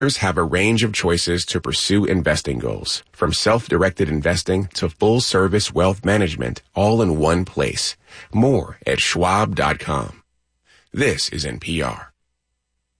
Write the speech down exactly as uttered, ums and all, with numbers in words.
have a range of choices to pursue investing goals, from self-directed investing to full-service wealth management, all in one place. More at schwab dot com. This is N P R.